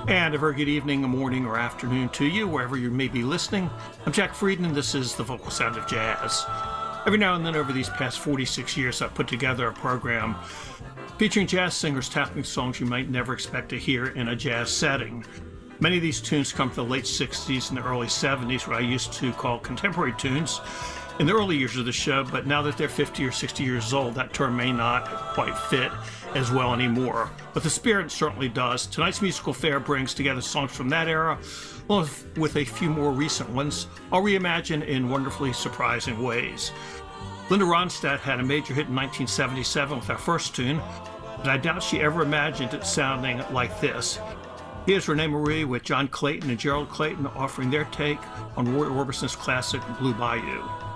And a very good evening, morning, or afternoon to you, wherever you may be listening. I'm Jack Frieden, and this is the Vocal Sound of Jazz. Every now and then over these past 46 years, I've put together a program featuring jazz singers tapping songs you might never expect to hear in a jazz setting. Many of these tunes come from the late 60s and the early 70s, what I used to call contemporary tunes in the early years of the show, but now that they're 50 or 60 years old, that term may not quite fit as well anymore. But the spirit certainly does. Tonight's musical fare brings together songs from that era, along with a few more recent ones, all reimagined in wonderfully surprising ways. Linda Ronstadt had a major hit in 1977 with her first tune, but I doubt she ever imagined it sounding like this. Here's Renee Marie with John Clayton and Gerald Clayton offering their take on Roy Orbison's classic Blue Bayou.